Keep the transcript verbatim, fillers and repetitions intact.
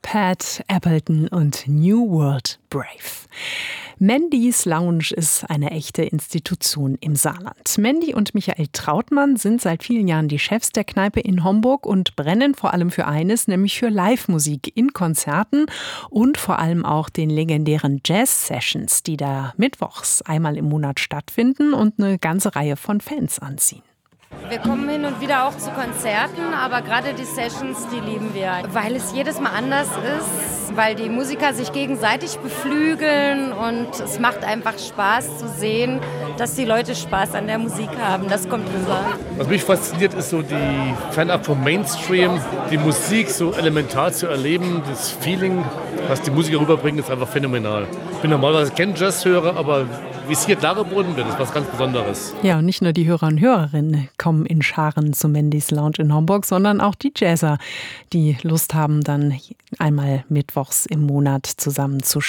Pat Appleton und New World Brave. Mandys Lounge ist eine echte Institution im Saarland. Mandy und Michael Trautmann sind seit vielen Jahren die Chefs der Kneipe in Homburg und brennen vor allem für eines, nämlich für Live-Musik in Konzerten und vor allem auch den legendären Jazz-Sessions, die da mittwochs einmal im Monat stattfinden und eine ganze Reihe von Fans anziehen. Wir kommen hin und wieder auch zu Konzerten, aber gerade die Sessions, die lieben wir, weil es jedes Mal anders ist, weil die Musiker sich gegenseitig beflügeln und es macht einfach Spaß zu sehen, dass die Leute Spaß an der Musik haben. Das kommt rüber. Was mich fasziniert, ist so die Fernab vom Mainstream, die Musik so elementar zu erleben, das Feeling, was die Musiker rüberbringen, ist einfach phänomenal. Ich bin normalerweise kein Jazzhörer, aber wie es hier dargeboten wird, ist was ganz Besonderes. Ja, und nicht nur die Hörer und Hörerinnen kommen in Scharen zu Mandys Lounge in Homburg, sondern auch die Jazzer, die Lust haben, dann einmal mittwochs im Monat zusammen zu